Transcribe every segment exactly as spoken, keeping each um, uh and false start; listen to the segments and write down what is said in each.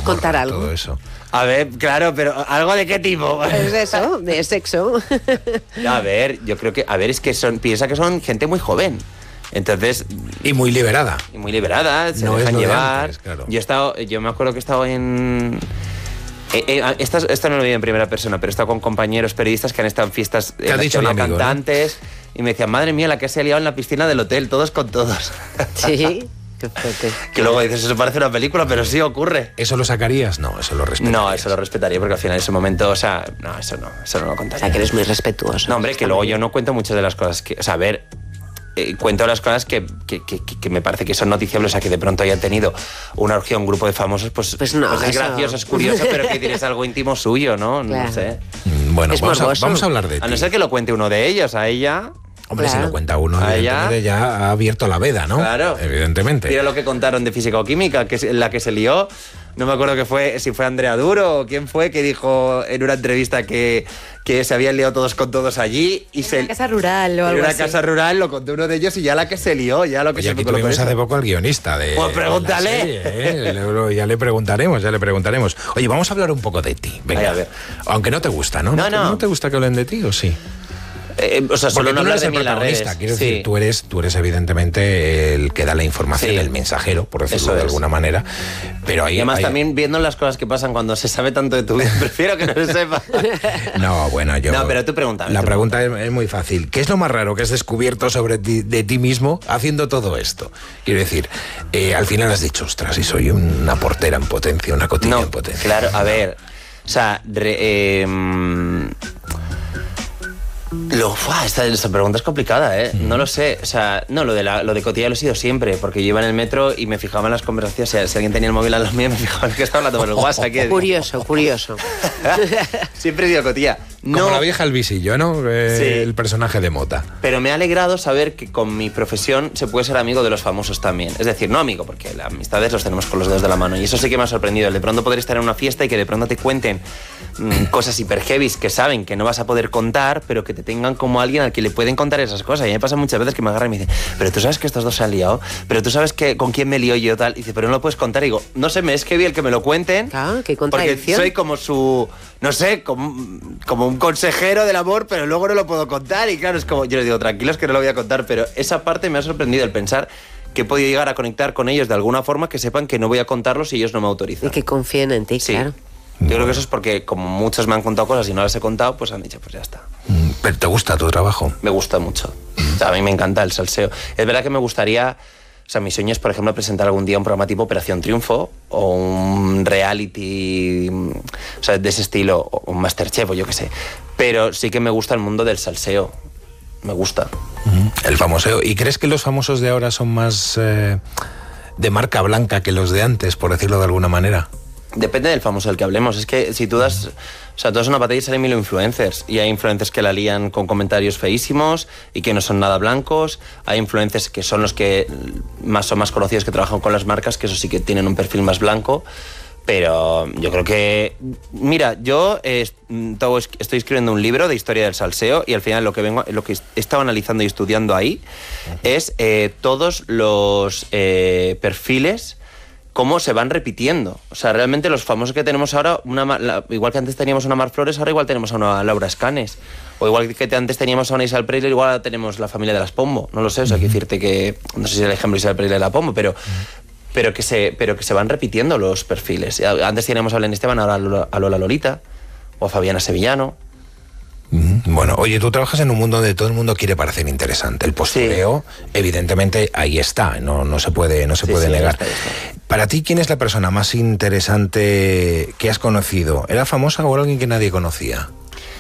contar algo. Todo eso. A ver, claro, pero ¿algo de qué tipo? Es eso, de sexo. A ver, yo creo que, a ver, es que son, piensa que son gente muy joven. Entonces... Y muy liberada. Y muy liberada, se no dejan es lo llevar. De antes, claro. Yo he estado, yo me acuerdo que he estado en... Eh, eh, esta, esta no lo he vivido en primera persona, pero he estado con compañeros periodistas que han estado en fiestas ¿Te ha en las dicho que un había amigo, cantantes, ¿no? Y me decían, madre mía, la que se ha liado en la piscina del hotel, todos con todos. Sí, qué fuerte. Que luego dices, eso parece una película, pero sí ocurre. ¿Eso lo sacarías? No, eso lo respetarías. No, eso lo respetaría, porque al final en ese momento, o sea, no, eso no, eso no lo contaría. O sea, que eres muy respetuoso. No, hombre, que luego yo no cuento mucho de las cosas que... O sea, a ver... Eh, cuento las cosas que, que, que, que me parece que son noticiables, o sea, que de pronto hayan tenido una orgía, un grupo de famosos, pues, pues, no, pues es eso... gracioso, es curioso, pero que tienes algo íntimo suyo, ¿no? Claro. No sé. Bueno, vamos a, morboso. vamos a hablar de ti. A no ser que lo cuente uno de ellos, a ella... Hombre, Claro. si lo cuenta uno, A evidentemente ella. ya ha abierto la veda, ¿no? Claro. Evidentemente. Mira lo que contaron de física o química, que es la que se lió. No me acuerdo que fue, si fue Andrea Duro o quién fue, que dijo en una entrevista que, que se habían liado todos con todos allí. Y en se, una casa rural o en algo una así. casa rural, lo contó uno de ellos y ya la que se lió, ya lo que Oye, se aquí colocó tuvimos eso. hace poco al guionista de... Pues pregúntale. de la serie, ¿eh? Le- Ya le preguntaremos, ya le preguntaremos. Oye, vamos a hablar un poco de ti. Venga. Ay, a ver. Aunque no te gusta, ¿no? No, te- no. ¿No te gusta que hablen de ti o sí? Eh, o sea, solo Porque no tú no hablar eres de el mí en las protagonista, redes. quiero Sí. decir, tú eres, tú eres evidentemente el que da la información, Sí. el mensajero, por decirlo Eso de es. alguna manera. Pero ahí, Y además ahí- también viendo las cosas que pasan cuando se sabe tanto de tu vida, prefiero que no se sepa. No, bueno, yo... No, pero tú pregúntame. La tú pregunta es, es muy fácil. ¿Qué es lo más raro que has descubierto sobre ti, de ti mismo haciendo todo esto? Quiero decir, eh, al final has dicho, ostras, y soy una portera en potencia, una cotilla No, en potencia. claro, a ver. O sea, re- eh, lo, ¡fua! esta, esta pregunta es complicada, ¿eh? No lo sé. O sea, no, lo de, la, lo de cotilla lo he sido siempre, porque yo iba en el metro y me fijaba en las conversaciones. Si, si alguien tenía el móvil a los míos, me fijaba en que estaba hablando por el WhatsApp. ¿Qué? Curioso, curioso. Siempre he sido cotilla. No, Como la vieja el visillo, ¿no? Eh, Sí. El personaje de Mota. pero me ha alegrado saber que con mi profesión se puede ser amigo de los famosos también. Es decir, no amigo, porque las amistades los tenemos con los dedos de la mano. Y eso sí que me ha sorprendido. El de pronto poder estar en una fiesta y que de pronto te cuenten mmm, cosas hiper heavies que saben que no vas a poder contar, pero que te tengan como alguien al que le pueden contar esas cosas. Y a mí me pasa muchas veces que me agarran y me dicen, pero tú sabes que estos dos se han liado, pero tú sabes que con quién me lío yo tal. Y dice, pero no lo puedes contar. Y digo, no sé, me es heavy el que me lo cuenten. Claro, qué Porque contradicción. soy como su, no sé, como, como un consejero del amor, pero luego no lo puedo contar. Y claro, es como, yo les digo, tranquilos que no lo voy a contar, pero esa parte me ha sorprendido, el pensar que he podido llegar a conectar con ellos de alguna forma que sepan que no voy a contarlos si ellos no me autorizan. Y que confíen en ti, Sí. claro. Yo creo que eso es porque como muchos me han contado cosas y no las he contado, pues han dicho, pues ya está. Mm, ¿Pero te gusta tu trabajo? Me gusta mucho. O sea, a mí me encanta el salseo. Es verdad que me gustaría... O sea, mi sueño es, por ejemplo, presentar algún día un programa tipo Operación Triunfo o un reality, o sea, de ese estilo, o un Masterchef o yo qué sé. Pero sí que me gusta el mundo del salseo. Me gusta. El famoseo. ¿Y crees que los famosos de ahora son más eh, de marca blanca que los de antes, por decirlo de alguna manera? Depende del famoso del que hablemos. Es que si tú das... O sea, tú das una batalla y salen mil influencers. Y hay influencers que la lían con comentarios feísimos y que no son nada blancos. Hay influencers que son los que más son más conocidos, que trabajan con las marcas, que eso sí que tienen un perfil más blanco. Pero yo creo que... Mira, yo eh, estoy escribiendo un libro de historia del salseo y al final lo que vengo, lo que he estado analizando y estudiando ahí es eh, todos los eh, perfiles, cómo se van repitiendo. O sea, realmente los famosos que tenemos ahora, una, la, igual que antes teníamos a una Mar Flores, ahora igual tenemos a una Laura Escanes. O igual que antes teníamos a una Isabel Preisler, igual ahora tenemos la familia de las Pombo. No lo sé, o sea, hay que decirte que... No sé si es el ejemplo de Isabel Preisler de la Pombo, pero... Pero que, se, pero que se van repitiendo los perfiles. Antes teníamos a Belén Esteban, ahora a Lola, a Lola Lolita, o a Fabiana Sevillano. Bueno, oye, tú trabajas en un mundo donde todo el mundo quiere parecer interesante. El postureo, sí. Evidentemente, ahí está, no, no se puede, no se sí, puede sí, negar. Está, está. Para ti, ¿quién es la persona más interesante que has conocido? ¿Era famosa o era alguien que nadie conocía?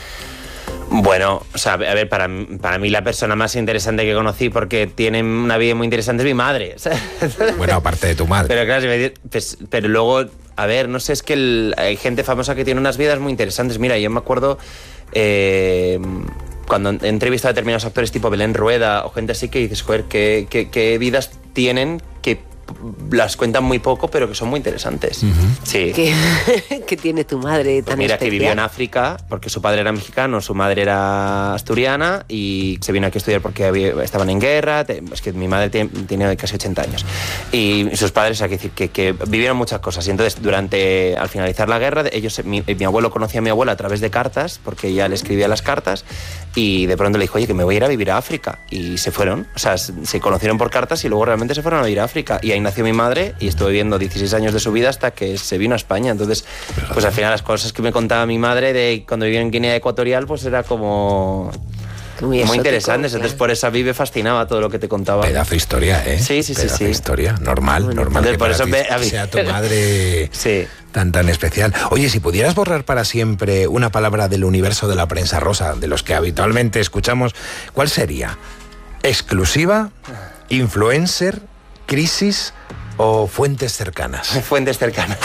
Bueno, o sea, a ver, para, para mí la persona más interesante que conocí, porque tiene una vida muy interesante, es mi madre. Bueno, aparte de tu madre. Pero claro, pues, pero luego, a ver, no sé, es que el, hay gente famosa que tiene unas vidas muy interesantes. Mira, yo me acuerdo eh, cuando he entrevistado a determinados actores tipo Belén Rueda o gente así que dices, joder, qué, qué, qué vidas tienen que las cuentan muy poco, pero que son muy interesantes. Uh-huh. Sí. ¿Qué, ¿Qué tiene tu madre tan pues mira, especial? Que vivió en África, porque su padre era mexicano, su madre era asturiana, y se vino aquí a estudiar porque había, estaban en guerra. Es que mi madre tiene, tiene casi ochenta años. Y sus padres, hay que decir, que, que vivieron muchas cosas. Y entonces, durante, al finalizar la guerra, ellos, mi, mi abuelo conocía a mi abuela a través de cartas, porque ella le escribía las cartas, y de pronto le dijo, oye, que me voy a ir a vivir a África. Y se fueron. O sea, se conocieron por cartas y luego realmente se fueron a vivir a África. Y ahí nació mi madre y estuve viviendo dieciséis años de su vida hasta que se vino a España. Entonces, pues al final las cosas que me contaba mi madre de cuando vivía en Guinea Ecuatorial, pues era como... Muy, muy interesantes, claro. Entonces por eso a mí me fascinaba todo lo que te contaba. Pedazo de historia, ¿eh? Sí, sí, sí. Pedazo sí. de historia, normal, bueno, normal que por eso me, a mí... sea tu madre sí. tan, tan especial. Oye, si pudieras borrar para siempre una palabra del universo de la prensa rosa, de los que habitualmente escuchamos, ¿cuál sería? ¿Exclusiva? ¿Influencer? ¿Crisis? ¿O fuentes cercanas? Fuentes cercanas.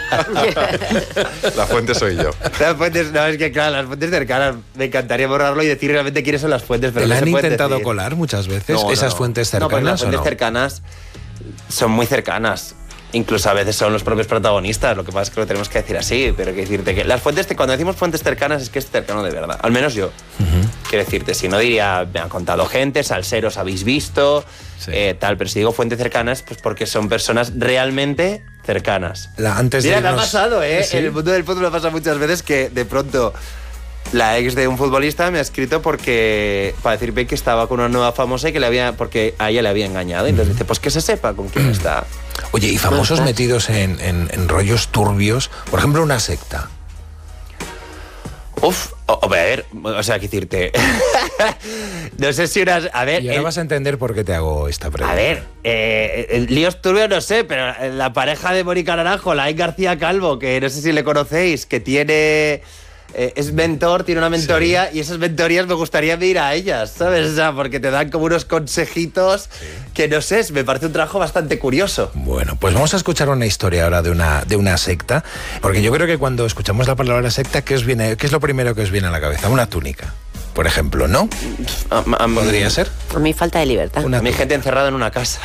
La fuente soy yo. Las fuentes, no, es que claro, las fuentes cercanas, me encantaría borrarlo y decir realmente quiénes son las fuentes. Pero ¿Te no han se intentado decir. colar muchas veces no, esas no, fuentes cercanas? No, pero las fuentes ¿o no? cercanas son muy cercanas. Incluso a veces son los propios protagonistas, lo que pasa es que lo tenemos que decir así, pero que decirte que las fuentes, cuando decimos fuentes cercanas es que es cercano de verdad, al menos yo. Uh-huh. Quiero decirte, si no diría, me han contado gente, salseros habéis visto, sí. eh, tal, pero si digo fuentes cercanas, pues porque son personas realmente cercanas. La, antes Mira, de irnos... me ha pasado, ¿eh? ¿Sí? En el mundo del fútbol me pasa muchas veces que de pronto... La ex de un futbolista me ha escrito porque para decirme que estaba con una nueva famosa y que le había, porque a ella le había engañado. Y entonces dice, pues que se sepa con quién está. Oye, y famosos metidos en, en, en rollos turbios, por ejemplo, una secta. Uf, a ver, o sea, qué decirte. No sé si unas. A ver. Y ahora el, vas a entender por qué te hago esta pregunta. A ver, eh, el líos turbios no sé, pero la pareja de Mónica Naranjo, Laín García Calvo, que no sé si le conocéis, que tiene. Eh, es mentor, tiene una mentoría sí. y esas mentorías me gustaría ir a ellas, ¿sabes? O sea, porque te dan como unos consejitos sí. que no sé, me parece un trabajo bastante curioso. Bueno, pues vamos a escuchar una historia ahora de una, de una secta, porque yo creo que cuando escuchamos la palabra secta, ¿qué os viene, qué es lo primero que os viene a la cabeza? Una túnica, por ejemplo, ¿no? A, a, ¿Podría ser? A mí falta de libertad. Una a mí gente encerrada en una casa.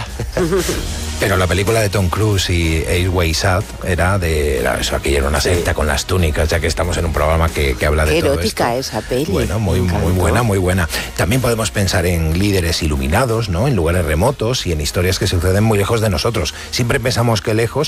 Pero la película de Tom Cruise y Eight Ways Out era de... Era eso, aquella era una secta sí. con las túnicas, ya que estamos en un programa que, que habla de Qué todo erótica esto. esa peli. Bueno, muy, muy buena, muy buena. También podemos pensar en líderes iluminados, ¿no? En lugares remotos y en historias que suceden muy lejos de nosotros. Siempre pensamos que lejos,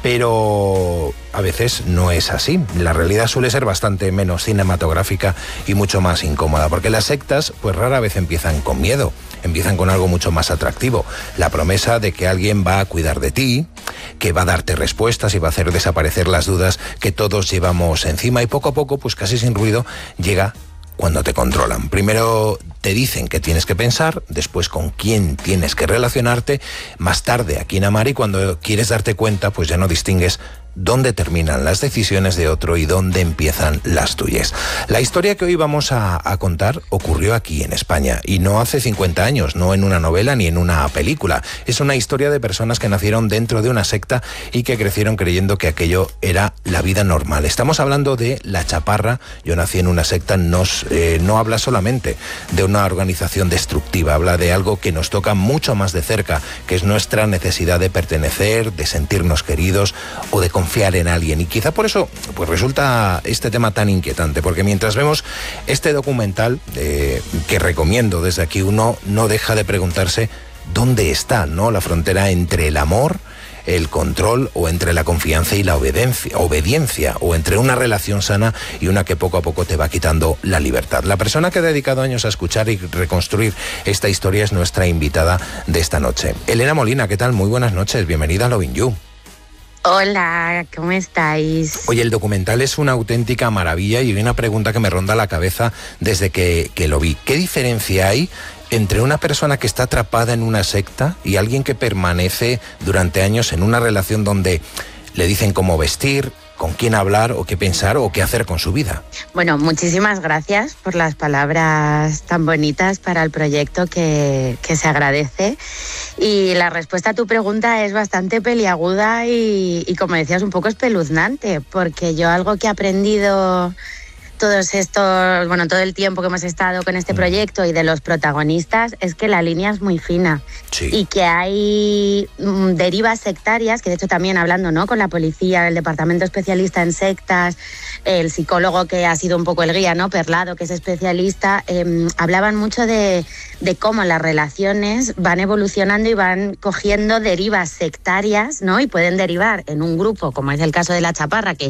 pero a veces no es así. La realidad suele ser bastante menos cinematográfica y mucho más incómoda, porque las sectas pues rara vez empiezan con miedo. Empiezan con algo mucho más atractivo, la promesa de que alguien va a cuidar de ti, que va a darte respuestas y va a hacer desaparecer las dudas que todos llevamos encima, y poco a poco, pues casi sin ruido, llega cuando te controlan. Primero te dicen qué tienes que pensar, después con quién tienes que relacionarte, más tarde a quién amar, y cuando quieres darte cuenta, pues ya no distingues dónde terminan las decisiones de otro y dónde empiezan las tuyas. La historia que hoy vamos a, a contar ocurrió aquí en España, y no hace cincuenta años, no en una novela ni en una película. Es una historia de personas que nacieron dentro de una secta y que crecieron creyendo que aquello era la vida normal. Estamos hablando de La Chaparra. Yo nací en una secta, nos, eh, no habla solamente de una organización destructiva, habla de algo que nos toca mucho más de cerca, que es nuestra necesidad de pertenecer, de sentirnos queridos o de confiar en alguien. Y quizá por eso pues resulta este tema tan inquietante, porque mientras vemos este documental eh, que recomiendo desde aquí, uno no deja de preguntarse dónde está, ¿no?, la frontera entre el amor, el control, o entre la confianza y la obediencia, obediencia, o entre una relación sana y una que poco a poco te va quitando la libertad. La persona que ha dedicado años a escuchar y reconstruir esta historia es nuestra invitada de esta noche. Elena Molina, ¿qué tal? Muy buenas noches, bienvenida a Lovin' You. Hola, ¿cómo estáis? Oye, el documental es una auténtica maravilla, y hay una pregunta que me ronda la cabeza desde que, que lo vi. ¿Qué diferencia hay entre una persona que está atrapada en una secta y alguien que permanece durante años en una relación donde le dicen cómo vestir, con quién hablar o qué pensar o qué hacer con su vida? Bueno, muchísimas gracias por las palabras tan bonitas para el proyecto, que, que se agradece. Y la respuesta a tu pregunta es bastante peliaguda y, y, como decías, un poco espeluznante, porque yo algo que he aprendido todos estos, bueno, todo el tiempo que hemos estado con este proyecto y de los protagonistas es que la línea es muy fina. Sí. Y que hay mm, derivas sectarias, que de hecho también hablando, ¿no?, con la policía, el departamento especialista en sectas, el psicólogo que ha sido un poco el guía, ¿no?, Perlado, que es especialista, eh, hablaban mucho de, de cómo las relaciones van evolucionando y van cogiendo derivas sectarias, ¿no?, y pueden derivar en un grupo, como es el caso de La Chaparra, que